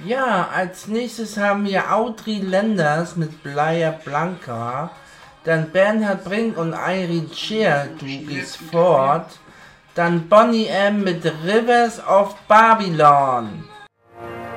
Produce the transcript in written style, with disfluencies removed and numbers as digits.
Ja, als nächstes haben wir Audrey Lenders mit Playa Blanca, dann Bernhard Brink und Irene Scheer, Du gehst fort, dann Boney M mit Rivers of Babylon.